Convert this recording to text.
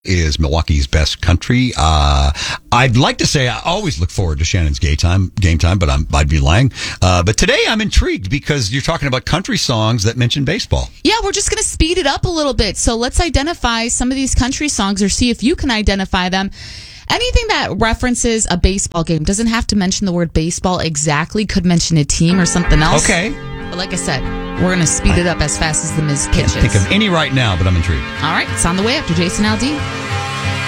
is Milwaukee's best country. I'd like to say I always look forward to Shannon's game time, but I'd be lying. But today I'm intrigued because you're talking about country songs that mention baseball. Yeah, we're just going to speed it up a little bit. So let's identify some of these country songs or see if you can identify them. Anything that references a baseball game doesn't have to mention the word baseball exactly. Could mention a team or something else. Okay. But like I said, we're going to speed it up as fast as the Miz pitches. Can't think of any right now, but I'm intrigued. All right, it's on the way after Jason Aldean.